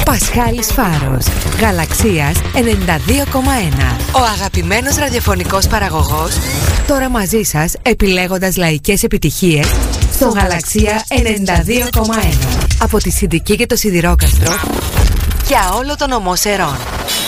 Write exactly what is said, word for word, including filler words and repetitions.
Πασχάλης Φάρος, Γαλαξίας ενενήντα δύο κόμμα ένα. Ο αγαπημένος ραδιοφωνικός παραγωγός, τώρα μαζί σας επιλέγοντας λαϊκές επιτυχίες στο Γαλαξία ενενήντα δύο κόμμα ένα. Από τη Συντική και το Σιδηρόκαστρο για όλο τον ομό Σερών.